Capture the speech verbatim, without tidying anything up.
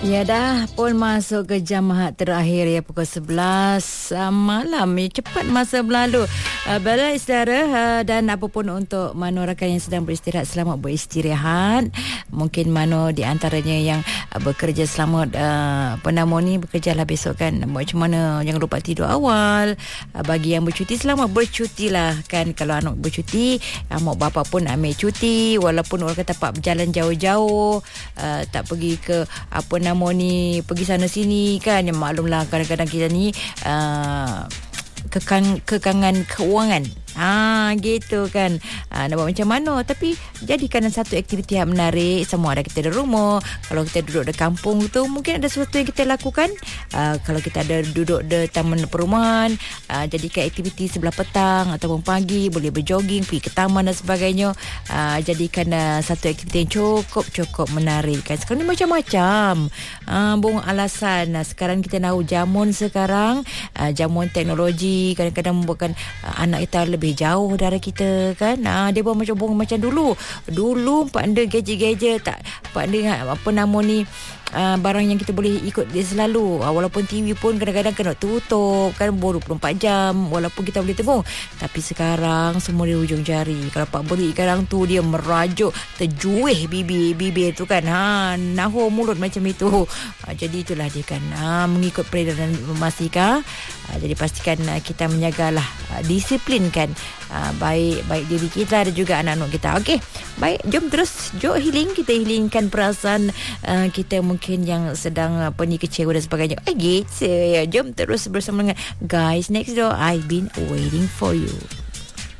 Ya dah pun masuk ke jam terakhir ya, pukul sebelas uh, malam. Ya, cepat masa berlalu. Uh, Baiklah saudara, uh, dan apapun untuk mano rakan yang sedang beristirahat, selamat beristirahat. Mungkin mano di antaranya yang uh, bekerja, selamat uh, penamo ni bekerjalah besok kan. Macam mana, jangan lupa tidur awal. Uh, bagi yang bercuti, selamat bercuti lah kan. Kalau anak bercuti, uh, mak bapa pun ambil cuti. Walaupun orang kata pak berjalan jauh-jauh, uh, tak pergi ke apa nama ni, pergi sana sini kan. Yang maklumlah kadang-kadang kita ni uh, kekang, kekangan keuangan. Ah, gitu kan. Ah, nak buat macam mana? Tapi jadikan satu aktiviti yang menarik. Semua ada kita di rumah. Kalau kita duduk di kampung tu, mungkin ada sesuatu yang kita lakukan. Ah, kalau kita ada duduk di taman perumahan, ah, jadikan aktiviti sebelah petang ataupun pagi, boleh berjoging, pergi ke taman dan sebagainya. Ah, jadikan ah, satu aktiviti yang cukup-cukup menarik kan. Sekarang ni macam-macam. Ah, bung alasan. Ah, sekarang kita tahu jamun sekarang, ah, jamun teknologi kadang-kadang membuatkan ah, anak kita lebih jauh dari kita kan. Ah, dia buat macam macam dulu. Dulu pandai gadget-gadget, tak pandai apa nama ni, Uh, barang yang kita boleh ikut dia selalu. uh, Walaupun T V pun kadang-kadang kena tutup kan, dua puluh empat jam walaupun kita boleh tengok. Tapi sekarang semua di hujung jari. Kalau Pak Beri sekarang tu dia merajuk, terjuih bibir-bibir tu kan, ha, nahur mulut macam itu. uh, Jadi itulah dia kan, ha, mengikut peredaran masika. uh, Jadi pastikan uh, kita menjagalah, uh, disiplin kan, uh, Baik baik diri kita dan juga anak-anak kita. Okey, baik, jom terus jom healing. Kita healingkan perasaan uh, kita mungkin yang sedang apa ni, kecewa dan sebagainya. Eh gitu ya. Jom terus bersama dengan Guys Next Door, I've Been Waiting For You.